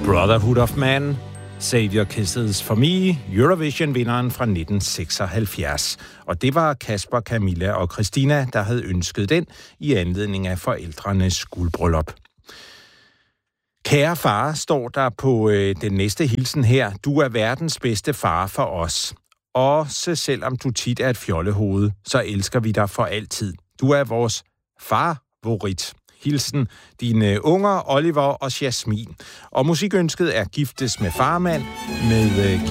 Brotherhood of Man, Save Your Kisses for Me, Eurovision-vinderen fra 1976. Og det var Kasper, Camilla og Christina, der havde ønsket den i anledning af forældrenes guldbryllup. Kære far, står der på den næste hilsen her. Du er verdens bedste far for os. Også selvom du tit er et fjollehoved, så elsker vi dig for altid. Du er vores favorit. Hilsen dine unger, Oliver og Jasmin. Og musikønsket er Giftes med farmand med